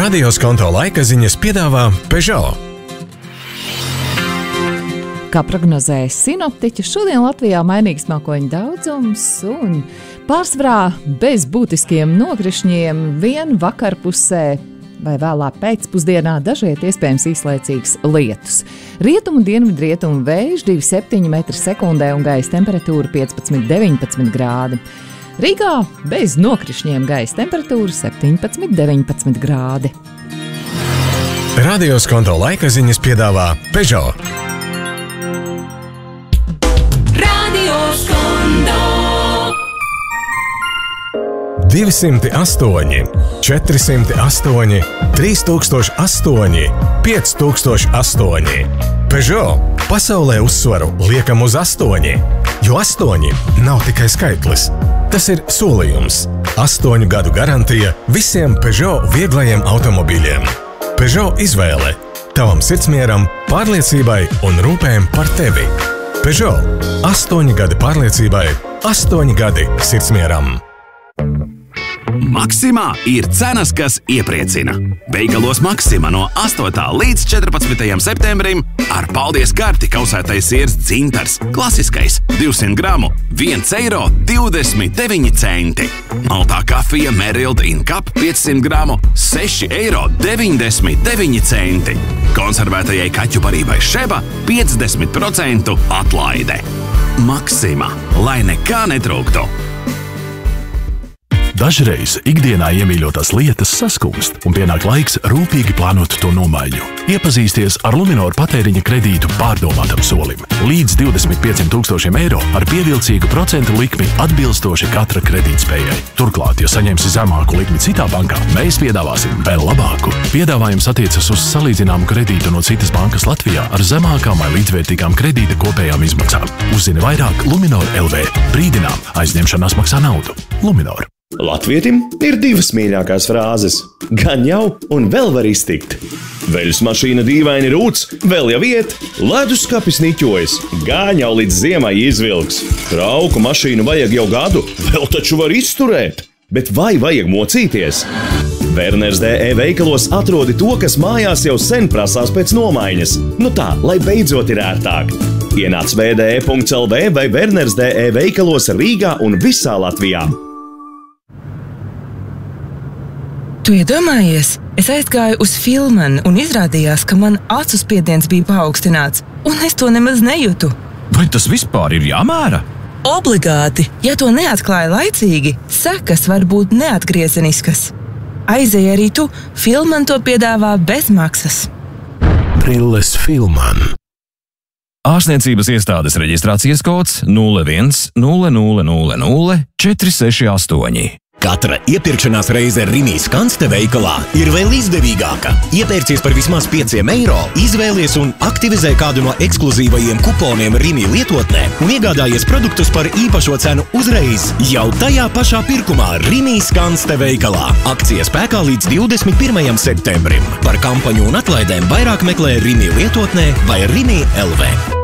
Radio Skonto laika ziņas piedāvā Peugeot. Kā prognozēja sinoptiķi, šodien Latvijā mainīgs mākoņu daudzums un pārsvarā bez būtiskiem nokrišņiem vien vakarpusē vai vēlā pēcpusdienā dažviet iespējams īslaicīgs lietus. Rietumu un dienvidrietumu vējš 2,7 m/sekundē un gaisa temperatūra 15–19 grādi. Rīgā bez nokrišņiem gaisa temperatūra 17–19 grādi. Radio Skonto laika ziņas piedāvā Peugeot. 208, 408, 3008, 5008. Peugeot pasaulē uzsvaru liekam uz 8, jo 8 nav tikai skaitlis. Tas ir solījums. 8 gadu garantija visiem Peugeot vieglajiem automobīļiem. Peugeot izvēle tavam sirdsmieram, pārliecībai un rūpēm par tevi. Peugeot 8 gadi pārliecībai, 8 gadi sirdsmieram. Maksimā ir cenas, kas iepriecina. Veikalos Maksima no 8. līdz 14. septembrim ar paldies karti kausētais siers dzintars, klasiskais 200 gramu, 1,29 eiro. Maltā kafija Merrild in Cup 500 gramu, 6,99 eiro. Konservētajai kaķu barībai Šeba 50% atlaide. Maksima, lai nekā netrūktu. Dažreiz ikdienā iemīļotās lietas saskumst un pienāk laiks rūpīgi plānot to nomaiņu. Iepazīsties ar Luminor patēriņa kredītu pārdomātam solim. Līdz 25 000 eiro ar pievilcīgu procentu likmi atbilstoši katra kredītspējai. Turklāt, ja saņemsi zemāku likmi citā bankā, mēs piedāvāsim vēl labāku. Piedāvājums attiecas uz salīdzināmu kredītu no citas bankas Latvijā ar zemākām vai līdzvērtīgām kredīta kopējām izmaksām. Uzzini vairāk Luminor LV. Brīdinām, aizņemšanās maksā naudu. Luminor. Latvietim ir divas mīļākās frāzes – gan jau un vēl var iztikt. Veļas mašīna dīvaini rūc, vēl jau iet, leduskapis niķojas, gan jau līdz ziemai izvilks. Trauku mašīnu vajag jau gadu, vēl taču var izturēt. Bet vai vajag mocīties? Werners DE veikalos atrodi to, kas mājās jau sen prasās pēc nomaiņas. Nu tā, lai beidzot ir ērtāk. Ienāc vde.lv vai Werners DE veikalos Rīgā un visā Latvijā. Tu iedomājies, es aizgāju uz Filmanu un izrādījās, ka man acu spiediens bija paaugstināts, un es to nemaz nejūtu. Vai tas vispār ir jāmēra? Obligāti, ja to neatklāja laicīgi, sekas var būt neatgriezeniskas. Aizej arī tu, Filman to piedāvā bez maksas. Brilles Filman. Ārstniecības iestādes reģistrācijas kods 01 0000 468. Katra iepirkšanās reize Rimi Skanste veikalā ir vēl izdevīgāka. Iepērcies par vismaz 5 eiro, izvēlies un aktivizē kādu no ekskluzīvajiem kuponiem Rimi lietotnē un iegādājies produktus par īpašo cenu uzreiz jau tajā pašā pirkumā Rimi Skanste veikalā. Akcija spēkā līdz 21. septembrim. Par kampaņu un atlaidēm vairāk meklē Rimi lietotnē vai Rimi LV.